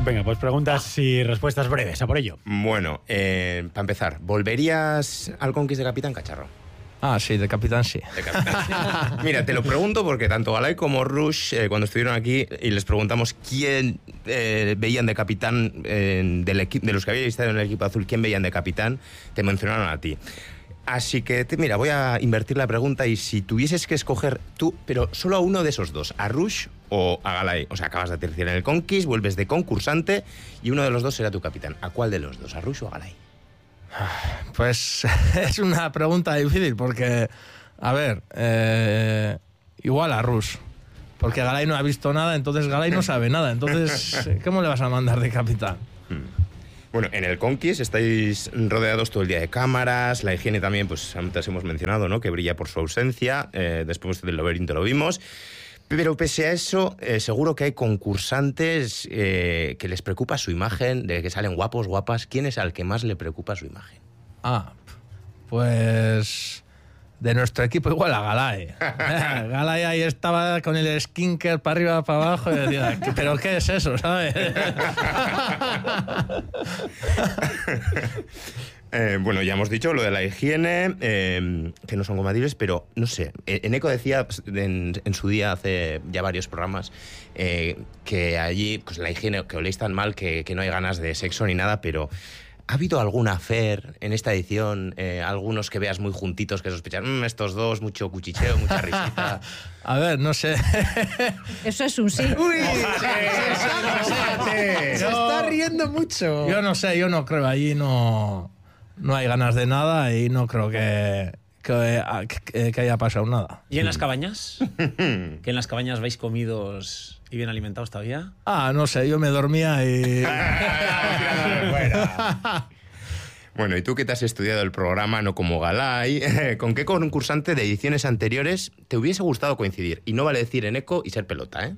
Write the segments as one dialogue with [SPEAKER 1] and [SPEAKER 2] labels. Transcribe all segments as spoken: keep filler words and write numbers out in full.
[SPEAKER 1] Venga, pues preguntas y respuestas breves, a por ello.
[SPEAKER 2] Bueno, eh, para empezar, ¿volverías al Conquist de Capitán, Cacharro?
[SPEAKER 3] Ah, sí, de capitán sí.
[SPEAKER 2] De capitán, sí. Mira, te lo pregunto porque tanto Galay como Rush, eh, cuando estuvieron aquí y les preguntamos quién eh, veían de capitán, eh, del equi- de los que habíais estado en el equipo azul, quién veían de capitán, te mencionaron a ti. Así que, te, mira, voy a invertir la pregunta y si tuvieses que escoger tú, pero solo a uno de esos dos, a Rush o a Galay, o sea, acabas de aterrizar en el Conquist, vuelves de concursante y uno de los dos será tu capitán. ¿A cuál de los dos, a Rush o a Galay?
[SPEAKER 3] Pues es una pregunta difícil porque, a ver, eh, igual a Rush, porque Galay no ha visto nada, entonces Galay no sabe nada, entonces, ¿cómo le vas a mandar de capitán?
[SPEAKER 2] Bueno, en el Conquist estáis rodeados todo el día de cámaras, la higiene también, pues antes hemos mencionado, ¿no?, que brilla por su ausencia, eh, después del laberinto lo vimos. Pero pese a eso, eh, seguro que hay concursantes eh, que les preocupa su imagen, de que salen guapos, guapas. ¿Quién es al que más le preocupa su imagen?
[SPEAKER 3] Ah, pues de nuestro equipo igual a Galay. Galay ahí estaba con el skincare para arriba, para abajo y decía, ¿pero qué es eso, sabes?
[SPEAKER 2] Eh, bueno, ya hemos dicho lo de la higiene, eh, que no son compatibles, pero no sé. Eneco decía en, en su día, hace ya varios programas, eh, que allí pues la higiene, que oléis tan mal que, que no hay ganas de sexo ni nada, pero ¿ha habido algún affair en esta edición? Eh, algunos que veas muy juntitos que sospechan, mmm, estos dos, mucho cuchicheo, mucha risita.
[SPEAKER 3] A ver, no sé.
[SPEAKER 4] Eso es un sí.
[SPEAKER 3] ¡Uy! Se está riendo mucho. Yo no sé, yo no creo, allí no... No hay ganas de nada y no creo que, que, que, que haya pasado nada.
[SPEAKER 1] ¿Y en las cabañas? ¿Que en las cabañas vais comidos y bien alimentados todavía?
[SPEAKER 3] Ah, no sé, yo me dormía y...
[SPEAKER 2] Bueno, y tú que te has estudiado el programa, no como Galay, ¿con qué concursante de ediciones anteriores te hubiese gustado coincidir? Y no vale decir Eneco y ser pelota, ¿eh?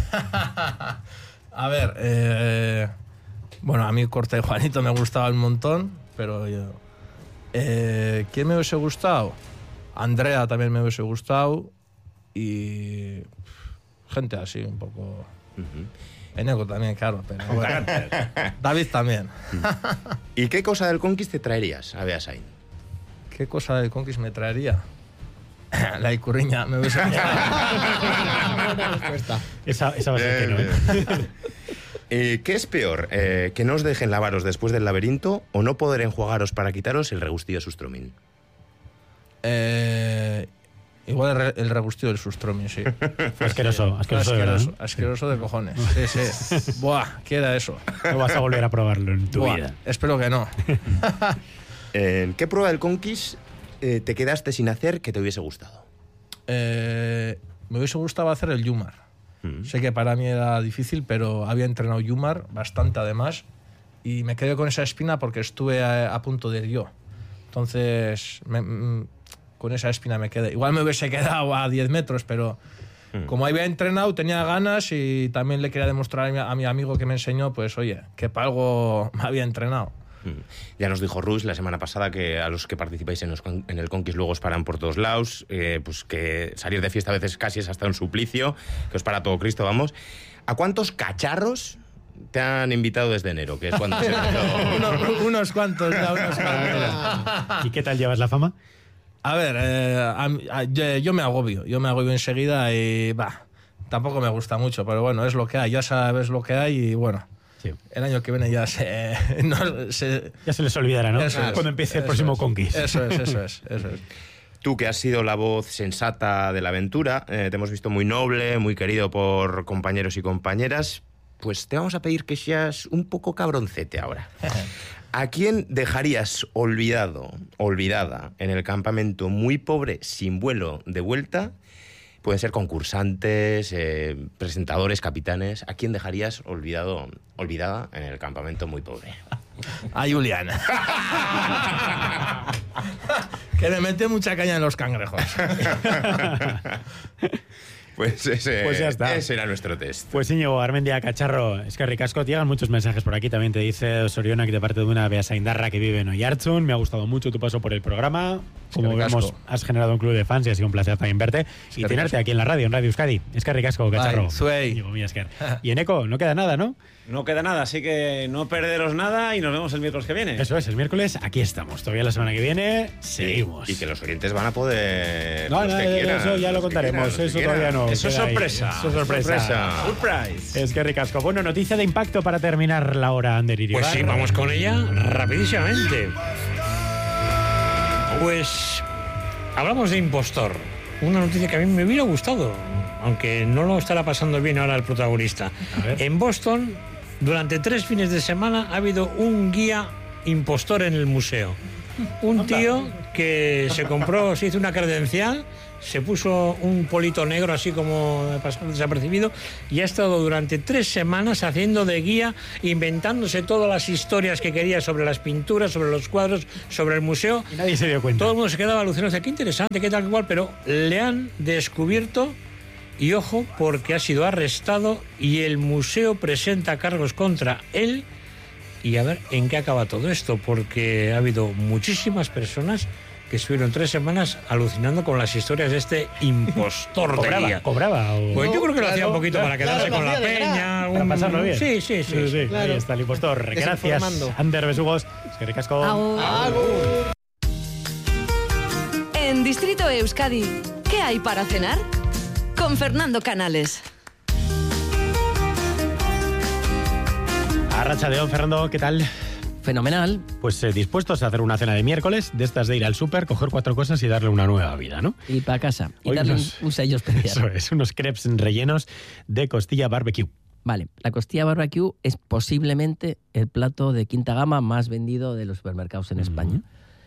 [SPEAKER 3] A ver, eh, bueno, a mí Corte de Juanito me gustaba un montón. Pero yo... Eh, ¿Quién me hubiese gustado? Andrea también me hubiese gustado. Y... gente así, un poco... Uh-huh. Eneco también, claro, pero bueno. David también.
[SPEAKER 2] ¿Y qué cosa del Conquist te traerías a Beasain?
[SPEAKER 3] ¿Qué cosa del Conquist me traería? La icurriña me hubiese gustado.
[SPEAKER 1] Buena respuesta. Esa, esa va a ser que no, ¿eh?
[SPEAKER 2] Eh, ¿Qué es peor? Eh, ¿Que no os dejen lavaros después del laberinto o no poder enjuagaros para quitaros el regustillo de Sustroming?
[SPEAKER 3] Eh, igual el, re, el regustillo del Sustroming, sí.
[SPEAKER 1] Asqueroso, asqueroso,
[SPEAKER 3] asqueroso,
[SPEAKER 1] de,
[SPEAKER 3] asqueroso de cojones. Sí, sí. Buah, ¿qué era eso?
[SPEAKER 1] No vas a volver a probarlo en tu
[SPEAKER 3] Buah,
[SPEAKER 1] vida.
[SPEAKER 3] Espero que no.
[SPEAKER 2] ¿En qué prueba del Conquist eh, te quedaste sin hacer que te hubiese gustado?
[SPEAKER 3] Eh, me hubiese gustado hacer el Yumar. Mm. Sé que para mí era difícil, pero había entrenado Yumar bastante además y me quedé con esa espina porque estuve a, a punto de ir yo. Entonces, me, m, con esa espina me quedé. Igual me hubiese quedado a diez metros, pero mm. como había entrenado, tenía ganas y también le quería demostrar a mi, a mi amigo que me enseñó, pues oye, que para algo me había entrenado.
[SPEAKER 2] Ya nos dijo Rush la semana pasada que a los que participáis en, los, en el Conquist luego os paran por todos lados, eh, pues que salir de fiesta a veces casi es hasta un suplicio, que os para todo Cristo, vamos. ¿A cuántos cacharros te han invitado desde enero? Que es cuando se empezó...
[SPEAKER 3] Uno, unos cuantos, ya, unos cuantos.
[SPEAKER 1] ¿Y qué tal llevas la fama?
[SPEAKER 3] A ver, eh, a, a, yo, yo me agobio, yo me agobio enseguida y va, tampoco me gusta mucho, pero bueno, es lo que hay, ya sabes lo que hay y bueno. Sí. El año que viene ya se, no, se...
[SPEAKER 1] Ya se les olvidará, ¿no?
[SPEAKER 3] Eso
[SPEAKER 1] Cuando
[SPEAKER 3] es,
[SPEAKER 1] empiece el próximo
[SPEAKER 3] es,
[SPEAKER 1] Conquist.
[SPEAKER 3] Eso es, eso es, eso es.
[SPEAKER 2] Tú, que has sido la voz sensata de la aventura, eh, te hemos visto muy noble, muy querido por compañeros y compañeras, pues te vamos a pedir que seas un poco cabroncete ahora. ¿A quién dejarías olvidado, olvidada, en el campamento muy pobre, sin vuelo de vuelta? Pueden ser concursantes, eh, presentadores, capitanes. ¿A quién dejarías olvidado, olvidada en el campamento muy pobre?
[SPEAKER 3] A Juliana. Que le mete mucha caña en los cangrejos.
[SPEAKER 2] Pues ese,
[SPEAKER 1] Pues ya está.
[SPEAKER 2] ese era nuestro test.
[SPEAKER 1] Pues Íñigo Armendia Cacharro, es que ricasco, llegan muchos mensajes por aquí, también te dice Soriona que de parte de una Beasa Indarra que vive en Oyartzun, me ha gustado mucho tu paso por el programa, como vemos has generado un club de fans y ha sido un placer también verte y tenerte aquí en la radio, en Radio Euskadi. Es que ricasco, Cacharro. Íñigo Miasker. Y en Eco, no queda nada, ¿no?
[SPEAKER 5] No queda nada, así que no perderos nada y nos vemos el miércoles que viene.
[SPEAKER 1] Eso es, el miércoles aquí estamos. Todavía la semana que viene seguimos.
[SPEAKER 2] Y que los oyentes van a poder...
[SPEAKER 1] No,
[SPEAKER 2] los
[SPEAKER 1] no,
[SPEAKER 2] que quieran,
[SPEAKER 1] eso ya lo contaremos,
[SPEAKER 2] quieran,
[SPEAKER 1] eso todavía no.
[SPEAKER 5] Eso es sorpresa.
[SPEAKER 1] Eso es sorpresa.
[SPEAKER 5] Surprise.
[SPEAKER 1] Es que ricasco. Bueno, noticia de impacto para terminar la hora, Ander Iribar.
[SPEAKER 6] Pues sí, vamos con ella rapidísimamente. Pues hablamos de impostor. Una noticia que a mí me hubiera gustado, aunque no lo estará pasando bien ahora el protagonista. En Boston, durante tres fines de semana, ha habido un guía impostor en el museo. Un tío que se compró, se hizo una credencial, se puso un polito negro así como pasó desapercibido y ha estado durante tres semanas haciendo de guía, inventándose todas las historias que quería sobre las pinturas, sobre los cuadros, sobre el museo.
[SPEAKER 1] Y nadie se dio cuenta.
[SPEAKER 6] Todo el mundo se quedaba alucinado, decía, qué interesante, qué tal, qué cual, pero le han descubierto y ojo porque ha sido arrestado y el museo presenta cargos contra él. Y a ver en qué acaba todo esto, porque ha habido muchísimas personas que estuvieron tres semanas alucinando con las historias de este impostor de
[SPEAKER 1] ¿Cobraba,
[SPEAKER 6] guía.
[SPEAKER 1] ¿Cobraba? O...
[SPEAKER 6] Pues yo creo que lo hacía un poquito
[SPEAKER 1] claro,
[SPEAKER 6] para quedarse
[SPEAKER 1] claro,
[SPEAKER 6] con la peña.
[SPEAKER 1] Para
[SPEAKER 6] un...
[SPEAKER 1] pasarlo bien.
[SPEAKER 6] Sí, sí, sí.
[SPEAKER 1] sí, sí.
[SPEAKER 7] Claro.
[SPEAKER 1] Ahí está el impostor. Gracias, Ander Besugos. Es que ricasco.
[SPEAKER 4] Agur.
[SPEAKER 7] Agur.
[SPEAKER 8] En Distrito Euskadi, ¿qué hay para cenar? Con Fernando Canales.
[SPEAKER 1] Arracha León, Fernando, ¿qué tal?
[SPEAKER 9] Fenomenal.
[SPEAKER 1] Pues eh, dispuestos a hacer una cena de miércoles, de estas de ir al súper, coger cuatro cosas y darle una nueva vida, ¿no?
[SPEAKER 9] Y para casa. Y
[SPEAKER 1] Hoy
[SPEAKER 9] darle
[SPEAKER 1] unos-
[SPEAKER 9] un, un sello especial.
[SPEAKER 1] Eso es, unos crepes rellenos de costilla barbecue.
[SPEAKER 9] Vale, la costilla barbecue es posiblemente el plato de quinta gama más vendido de los supermercados en España.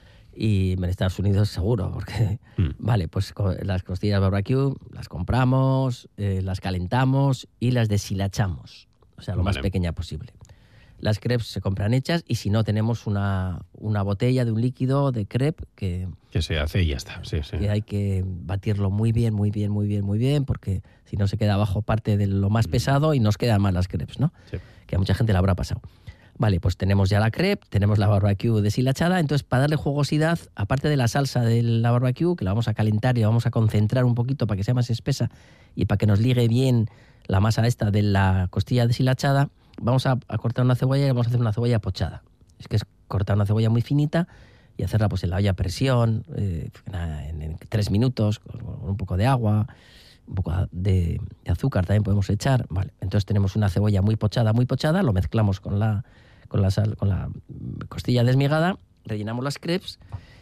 [SPEAKER 9] Y en Estados Unidos seguro, porque...
[SPEAKER 1] Mm.
[SPEAKER 9] Vale, pues co- las costillas barbecue las compramos, eh, las calentamos y las deshilachamos. O sea, lo más
[SPEAKER 1] Vale.
[SPEAKER 9] pequeña posible. Las crepes se compran hechas y si no tenemos una, una botella de un líquido de crepe que,
[SPEAKER 1] Que se hace y ya está, sí, sí.
[SPEAKER 9] que hay que batirlo muy bien, muy bien, muy bien, muy bien, porque si no se queda abajo parte de lo más pesado y nos quedan mal las crepes, ¿no?
[SPEAKER 1] Sí.
[SPEAKER 9] Que a mucha gente le habrá pasado. Vale, pues tenemos ya la crepe, tenemos la barbecue deshilachada, entonces para darle jugosidad, aparte de la salsa de la barbecue, que la vamos a calentar y la vamos a concentrar un poquito para que sea más espesa y para que nos ligue bien la masa esta de la costilla deshilachada, vamos a, a cortar una cebolla y vamos a hacer una cebolla pochada. Es que es cortar una cebolla muy finita y hacerla pues en la olla a presión, eh, en, en tres minutos, con un poco de agua, un poco de, de azúcar también podemos echar. Vale, entonces tenemos una cebolla muy pochada, muy pochada, lo mezclamos con la, con la, sal, con la costilla desmigada, rellenamos las crepes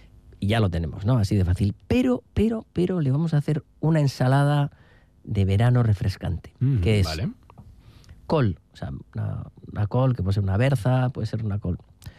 [SPEAKER 9] y ya lo tenemos, ¿no? Así de fácil. Pero, pero, pero le vamos a hacer una ensalada de verano refrescante,
[SPEAKER 1] Mm,
[SPEAKER 9] que es
[SPEAKER 1] Vale.
[SPEAKER 9] col, o sea, una, una col que puede ser una berza, puede ser una col.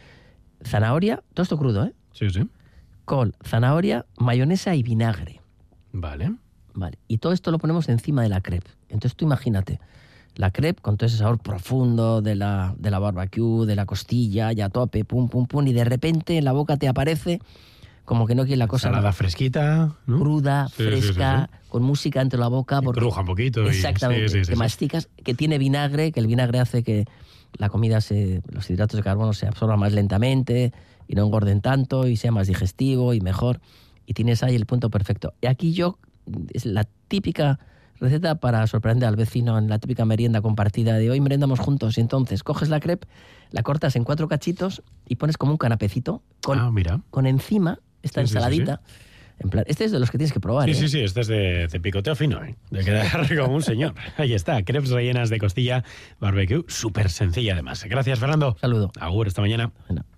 [SPEAKER 9] Zanahoria, todo esto crudo, ¿eh?
[SPEAKER 1] Sí, sí.
[SPEAKER 9] Col, zanahoria, mayonesa y vinagre.
[SPEAKER 1] Vale.
[SPEAKER 9] Vale. Y todo esto lo ponemos encima de la crepe. Entonces tú imagínate, la crepe con todo ese sabor profundo de la, de la barbecue, de la costilla, ya a tope, pum, pum, pum, y de repente en la boca te aparece como que no quiere la cosa
[SPEAKER 1] Salada fresquita, ¿no?
[SPEAKER 9] cruda,
[SPEAKER 1] Sí, sí,
[SPEAKER 9] fresca,
[SPEAKER 1] sí,
[SPEAKER 9] con música entre la boca.
[SPEAKER 1] Y
[SPEAKER 9] porque-
[SPEAKER 1] cruja un poquito. y-
[SPEAKER 9] Exactamente,
[SPEAKER 1] sí, sí, sí,
[SPEAKER 9] que
[SPEAKER 1] sí.
[SPEAKER 9] masticas, que tiene vinagre, que el vinagre hace que la comida, se, los hidratos de carbono se absorban más lentamente y no engorden tanto y sea más digestivo y mejor. Y tienes ahí el punto perfecto. Y aquí yo, es la típica receta para sorprender al vecino en la típica merienda compartida de hoy merendamos juntos. Y entonces coges la crepe, la cortas en cuatro cachitos y pones como un canapecito con,
[SPEAKER 1] Ah, mira.
[SPEAKER 9] con encima esta
[SPEAKER 1] Sí, sí, sí,
[SPEAKER 9] ensaladita. En plan, este es de los que tienes que probar.
[SPEAKER 1] Sí,
[SPEAKER 9] ¿eh?
[SPEAKER 1] sí, sí, este es de, de picoteo fino, ¿eh? De quedar como un señor. Ahí está, crepes rellenas de costilla, barbecue, súper sencilla además. Gracias, Fernando.
[SPEAKER 9] Saludo.
[SPEAKER 1] Agur, esta mañana.
[SPEAKER 9] Bueno.